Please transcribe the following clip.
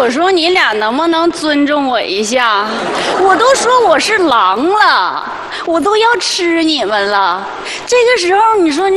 我说你俩能不能尊重我一下？我都说我是狼了，我都要吃你们了。这个时候你说你